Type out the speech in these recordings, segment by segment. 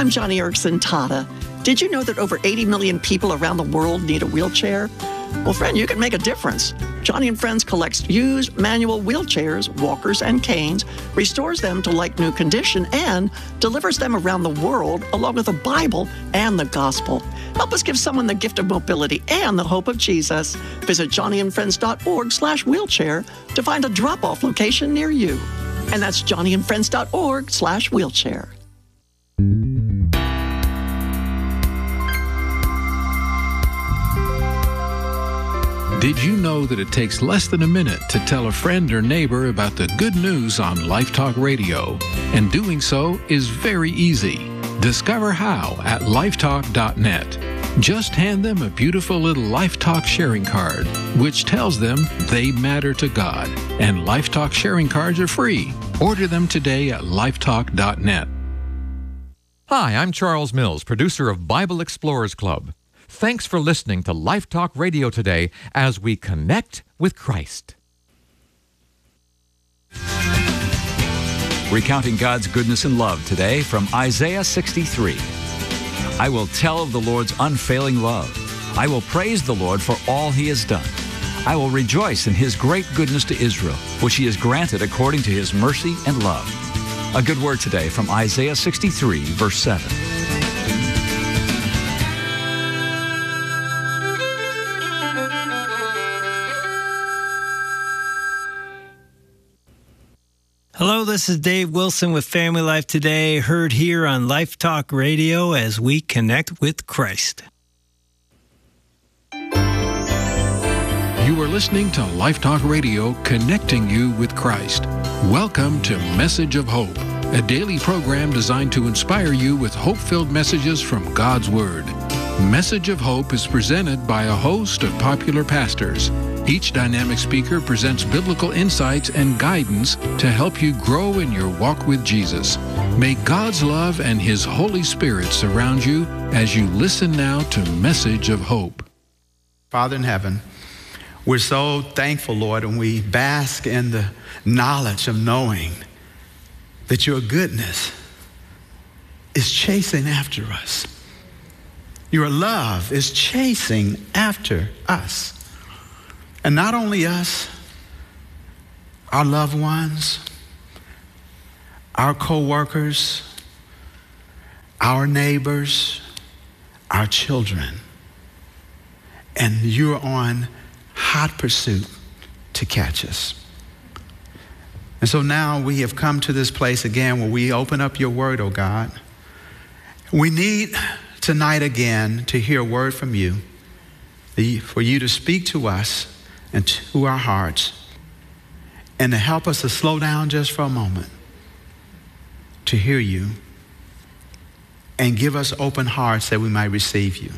I'm Johnny Erickson Tata. Did you know that over 80 million people around the world need a wheelchair? Well, friend, you can make a difference. Johnny and Friends collects used manual wheelchairs, walkers, and canes, restores them to like-new condition, and delivers them around the world along with the Bible and the gospel. Help us give someone the gift of mobility and the hope of Jesus. Visit johnnyandfriends.org/wheelchair to find a drop-off location near you. And that's johnnyandfriends.org/wheelchair. Did you know that it takes less than a minute to tell a friend or neighbor about the good news on Life Talk Radio? And doing so is very easy. Discover how at lifetalk.net. Just hand them a beautiful little Life Talk sharing card, which tells them they matter to God. And Life Talk sharing cards are free. Order them today at lifetalk.net. Hi, I'm Charles Mills, producer of Bible Explorers Club. Thanks for listening to Life Talk Radio today as we connect with Christ. Recounting God's goodness and love today from Isaiah 63. I will tell of the Lord's unfailing love. I will praise the Lord for all he has done. I will rejoice in his great goodness to Israel, which he has granted according to his mercy and love. A good word today from Isaiah 63, verse 7. Hello, this is Dave Wilson with Family Life Today, heard here on Life Talk Radio as we connect with Christ. You are listening to Life Talk Radio, connecting you with Christ. Welcome to Message of Hope, a daily program designed to inspire you with hope-filled messages from God's Word. Message of Hope is presented by a host of popular pastors. Each dynamic speaker presents biblical insights and guidance to help you grow in your walk with Jesus. May God's love and His Holy Spirit surround you as you listen now to Message of Hope. Father in heaven, we're so thankful, Lord, and we bask in the knowledge of knowing that your goodness is chasing after us. Your love is chasing after us. And not only us, our loved ones, our co-workers, our neighbors, our children. And you're on hot pursuit to catch us. And so now we have come to this place again where we open up your word, oh God. We need tonight again to hear a word from you, for you to speak to us and to our hearts, and to help us to slow down just for a moment to hear you and give us open hearts that we might receive you.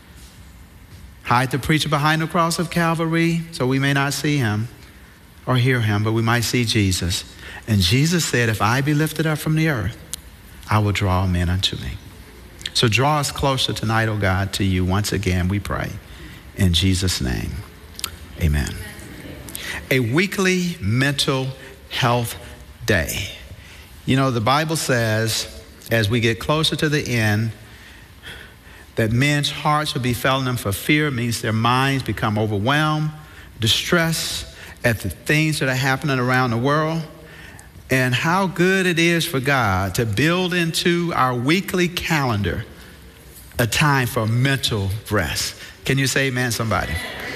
Hide the preacher behind the cross of Calvary so we may not see him or hear him, but we might see Jesus. And Jesus said, if I be lifted up from the earth, I will draw men unto me. So draw us closer tonight, oh God, to you once again, we pray. In Jesus' name. Amen. A weekly mental health day. You know, the Bible says, as we get closer to the end, that men's hearts will be failing them for fear. It means their minds become overwhelmed, distressed at the things that are happening around the world. And how good it is for God to build into our weekly calendar a time for mental rest. Can you say amen, somebody?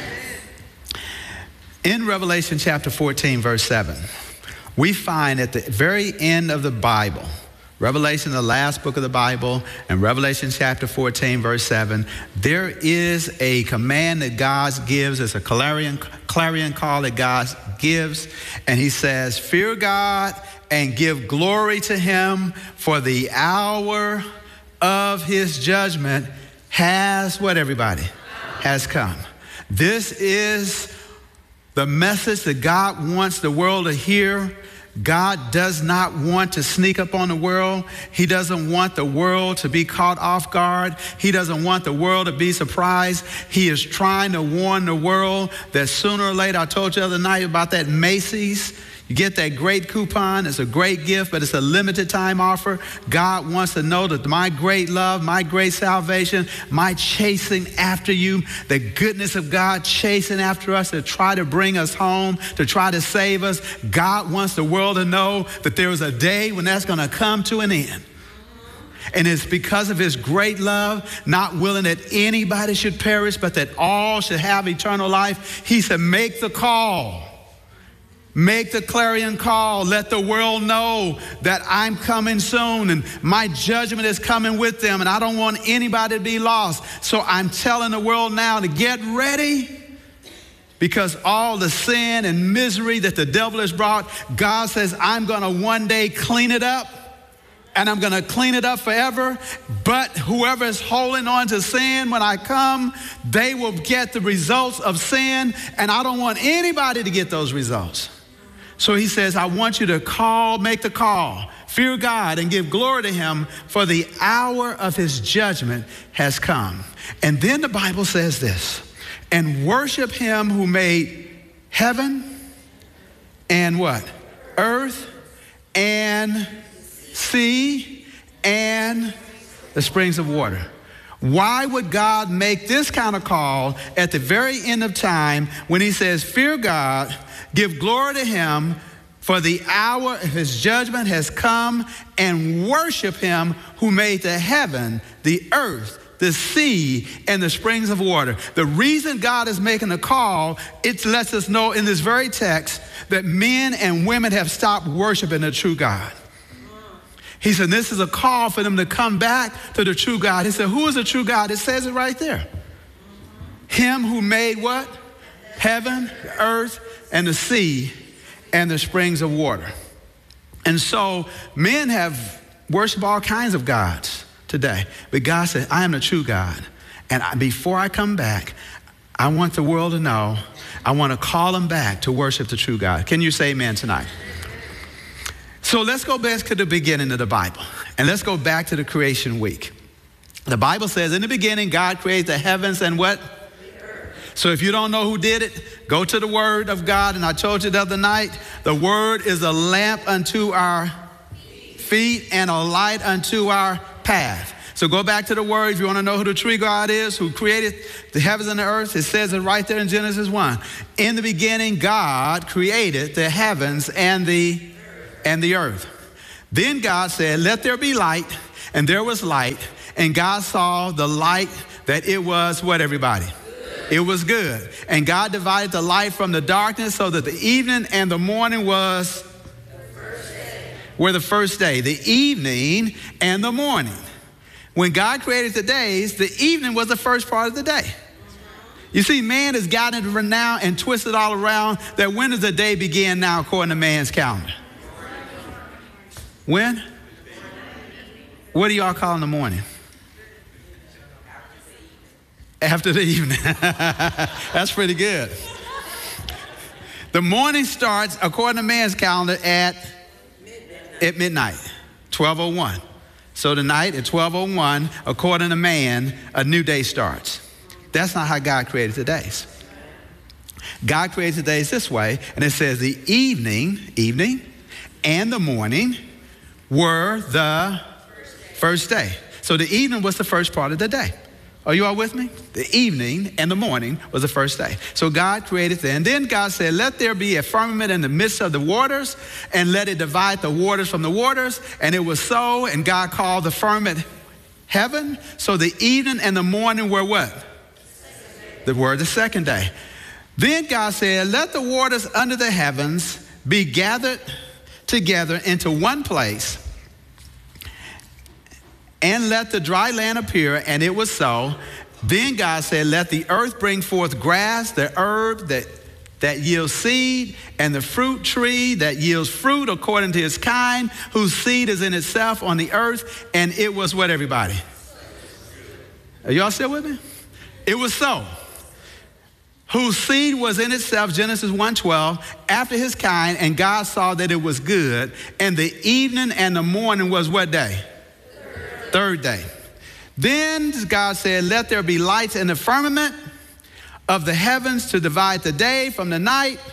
In Revelation chapter 14, verse 7, we find at the very end of the Bible, Revelation, the last book of the Bible, and Revelation chapter 14, verse 7, there is a command that God gives. It's a clarion call that God gives. And he says, fear God and give glory to him, for the hour of his judgment has, what everybody? Has come. This is the message that God wants the world to hear. God does not want to sneak up on the world. He doesn't want the world to be caught off guard. He doesn't want the world to be surprised. He is trying to warn the world that sooner or later, I told you the other night about that Macy's. You get that great coupon. It's a great gift, but it's a limited time offer. God wants to know that my great love, my great salvation, my chasing after you, the goodness of God chasing after us to try to bring us home, to try to save us. God wants the world to know that there is a day when that's going to come to an end. And it's because of his great love, not willing that anybody should perish, but that all should have eternal life. He said, make the call. Make the clarion call. Let the world know that I'm coming soon and my judgment is coming with them, and I don't want anybody to be lost. So I'm telling the world now to get ready, because all the sin and misery that the devil has brought, God says, I'm going to one day clean it up. And I'm going to clean it up forever. But whoever is holding on to sin when I come, they will get the results of sin. And I don't want anybody to get those results. So he says, I want you to make the call, fear God and give glory to him, for the hour of his judgment has come. And then the Bible says this, and worship him who made heaven and what? Earth and sea and the springs of water. Why would God make this kind of call at the very end of time when he says, fear God, give glory to him, for the hour of his judgment has come, and worship him who made the heaven, the earth, the sea, and the springs of water? The reason God is making a call, it lets us know in this very text that men and women have stopped worshiping the true God. He said, this is a call for them to come back to the true God. He said, who is the true God? It says it right there. Him who made what? Heaven, earth, and the sea, and the springs of water. And so men have worshiped all kinds of gods today. But God said, I am the true God. And before I come back, I want the world to know, I want to call them back to worship the true God. Can you say amen tonight? So let's go back to the beginning of the Bible, and let's go back to the creation week. The Bible says, in the beginning, God created the heavens and what? The earth. So if you don't know who did it, go to the Word of God. And I told you the other night, the Word is a lamp unto our feet and a light unto our path. So go back to the Word if you want to know who the true God is, who created the heavens and the earth. It says it right there in Genesis 1. In the beginning, God created the heavens and the earth. Then God said, let there be light, and there was light, and God saw the light that it was what, everybody? Good. It was good. And God divided the light from the darkness, so that the evening and the morning was the first day. The evening and the morning. When God created the days, the evening was the first part of the day. You see, man has gotten it now and twisted all around that when does the day begin now according to man's calendar? When? What do y'all call in the morning? After the evening. That's pretty good. The morning starts, according to man's calendar, at midnight, 12:01. So tonight at 12:01, according to man, a new day starts. That's not how God created the days. God created the days this way, and it says the evening, and the morning were the first day. So the evening was the first part of the day. Are you all with me? The evening and the morning was the first day. So God created that. And then God said, let there be a firmament in the midst of the waters, and let it divide the waters from the waters. And it was so, and God called the firmament heaven. So the evening and the morning were what? The second day. Then God said, let the waters under the heavens be gathered together into one place, and let the dry land appear, and it was so. Then God said, let the earth bring forth grass, the herb that yields seed, and the fruit tree that yields fruit according to its kind, whose seed is in itself on the earth. And it was what, everybody? Are y'all still with me? It was so. Whose seed was in itself, Genesis 1:12, after his kind, and God saw that it was good. And the evening and the morning was what day? Third day. Then God said, let there be lights in the firmament of the heavens to divide the day from the night,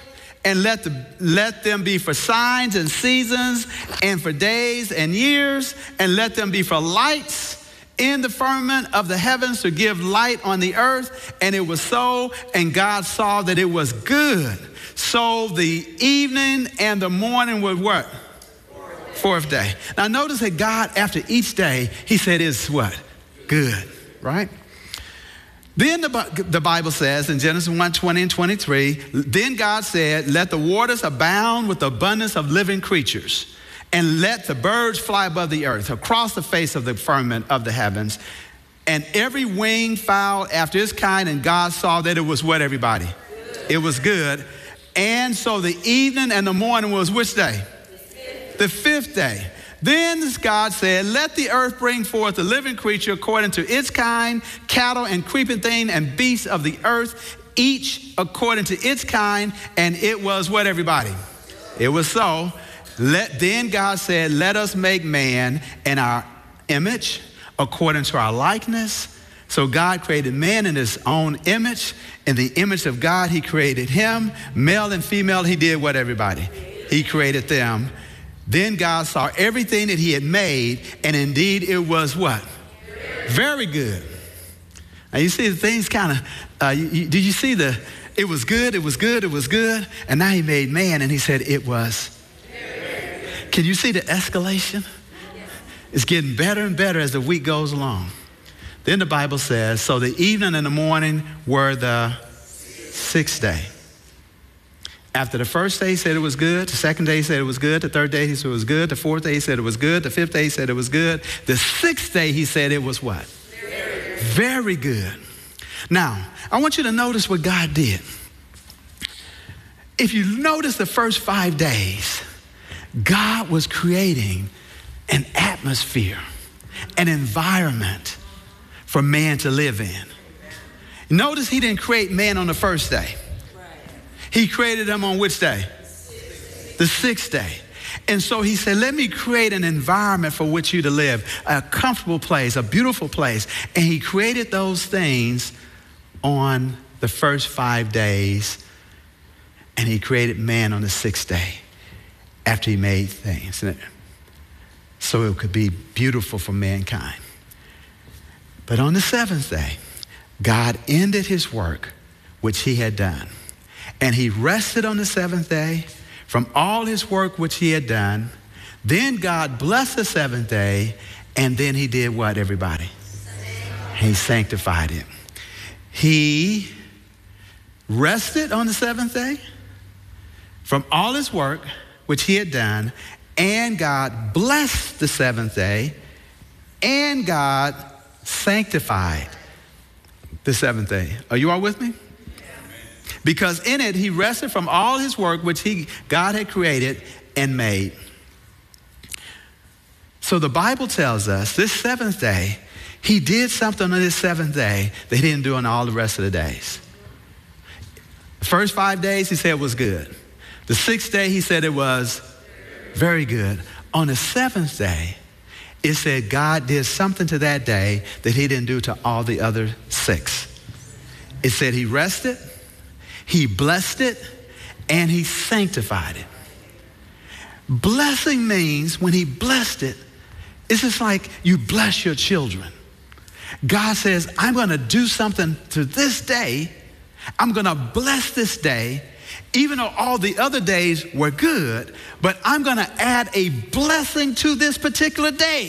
and let them be for signs and seasons and for days and years, and let them be for lights in the firmament of the heavens to give light on the earth. And it was so, and God saw that it was good. So the evening and the morning were what? Fourth day. Now notice that God, after each day, he said it's what? Good, right? Then the Bible says in Genesis 1:20 and 23, then God said, let the waters abound with the abundance of living creatures, and let the birds fly above the earth, across the face of the firmament of the heavens, and every winged fowl after its kind. And God saw that it was what, everybody? It was good. And so the evening and the morning was which day? The fifth day. Then God said, let the earth bring forth a living creature according to its kind, cattle and creeping thing and beasts of the earth, each according to its kind. And it was what, everybody? It was so. Then God said, let us make man in our image, according to our likeness. So God created man in his own image. In the image of God, he created him. Male and female, he did what, everybody? He created them. Then God saw everything that he had made, and indeed it was what? Very good. Now you see the things kind of, did you see it was good, it was good, it was good, and now he made man, and he said it was. Can you see the escalation? It's getting better and better as the week goes along. Then the Bible says, so the evening and the morning were the sixth day. After the first day, he said it was good. The second day, he said it was good. The third day, he said it was good. The fourth day, he said it was good. The fifth day, he said it was good. The sixth day, he said it was what? Very good. Now, I want you to notice what God did. If you notice the first 5 days, God was creating an atmosphere, an environment for man to live in. Notice he didn't create man on the first day. He created them on which day? The sixth day. And so he said, let me create an environment for which you to live, a comfortable place, a beautiful place. And he created those things on the first 5 days. And he created man on the sixth day after he made things. So it could be beautiful for mankind. But on the seventh day, God ended his work, which he had done. And he rested on the seventh day from all his work which he had done. Then God blessed the seventh day, and then he did what, everybody? He sanctified it. He rested on the seventh day from all his work which he had done, and God blessed the seventh day, and God sanctified the seventh day. Are you all with me? Because in it, he rested from all his work which God had created and made. So the Bible tells us this seventh day, he did something on this seventh day that he didn't do on all the rest of the days. The first 5 days, he said it was good. The sixth day, he said it was very good. On the seventh day, it said God did something to that day that he didn't do to all the other 6. It said he rested, he blessed it, and he sanctified it. Blessing means when he blessed it, it's just like you bless your children. God says, I'm going to do something to this day. I'm going to bless this day, even though all the other days were good, but I'm going to add a blessing to this particular day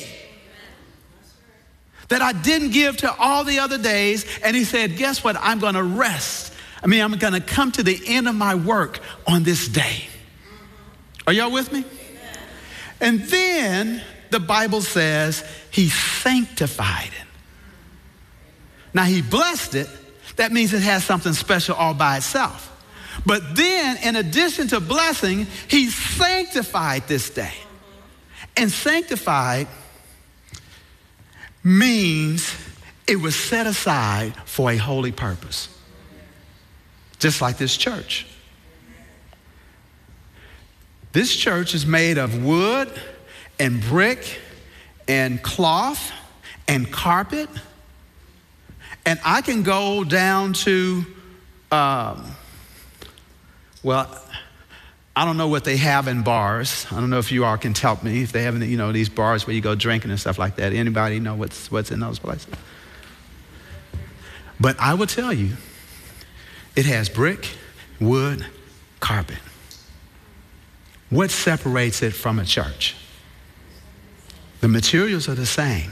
that I didn't give to all the other days. And he said, guess what? I'm going to rest. I'm going to come to the end of my work on this day. Are y'all with me? Amen. And then the Bible says he sanctified it. Now he blessed it. That means it has something special all by itself. But then in addition to blessing, he sanctified this day. And sanctified means it was set aside for a holy purpose. Just like this church. This church is made of wood and brick and cloth and carpet. And I can go down to, I don't know what they have in bars. I don't know if you all can tell me if they have, these bars where you go drinking and stuff like that. Anybody know what's in those places? But I will tell you, it has brick, wood, carpet. What separates it from a church? The materials are the same.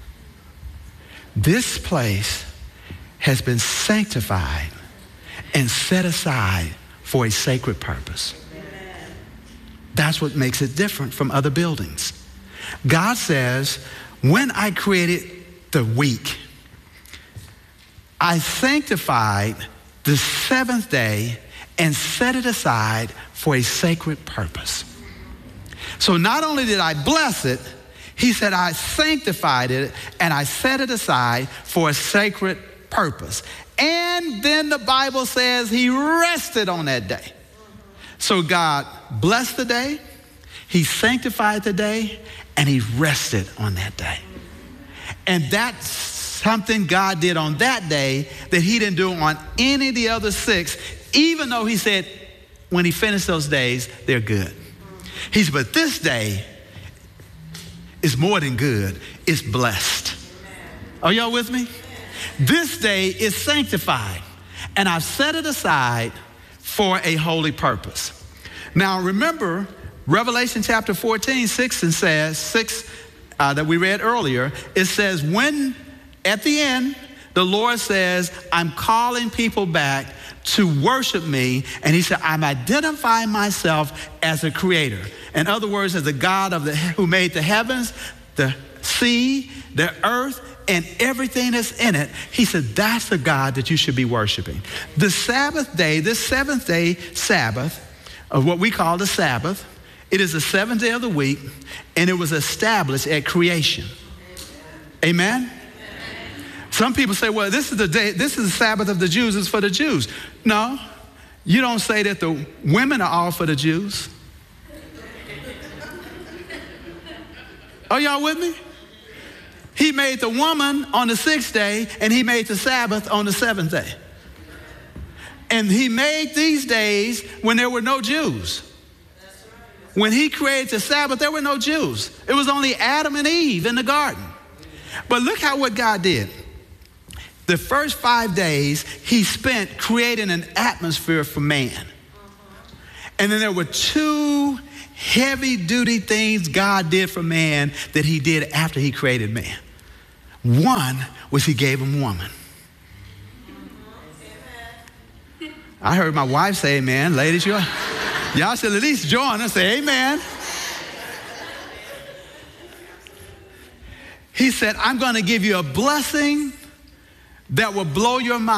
This place has been sanctified and set aside for a sacred purpose. That's what makes it different from other buildings. God says, when I created the week, I sanctified the seventh day and set it aside for a sacred purpose. So not only did I bless it, he said I sanctified it and I set it aside for a sacred purpose. And then the Bible says he rested on that day. So God blessed the day, he sanctified the day, and he rested on that day. And that's something God did on that day that he didn't do on any of the other 6, even though he said when he finished those days, they're good. He said, but this day is more than good, it's blessed. Are y'all with me? This day is sanctified, and I've set it aside for a holy purpose. Now remember, Revelation chapter 14, 6 that we read earlier, it says when at the end, the Lord says, I'm calling people back to worship me. And he said, I'm identifying myself as a creator. In other words, as the God who made the heavens, the sea, the earth, and everything that's in it. He said, that's the God that you should be worshiping. The Sabbath day, this seventh day Sabbath, of what we call the Sabbath, it is the seventh day of the week, and it was established at creation. Amen? Some people say, well, this is the Sabbath of the Jews, it's for the Jews. No, you don't say that the women are all for the Jews. Are y'all with me? He made the woman on the 6th day, and he made the Sabbath on the 7th day. And he made these days when there were no Jews. When he created the Sabbath, there were no Jews. It was only Adam and Eve in the garden. But look what God did. The first 5 days, he spent creating an atmosphere for man. And then there were 2 heavy-duty things God did for man that he did after he created man. One was he gave him woman. I heard my wife say amen. Ladies, y'all should at least join us, say amen. He said, I'm going to give you a blessing that will blow your mind.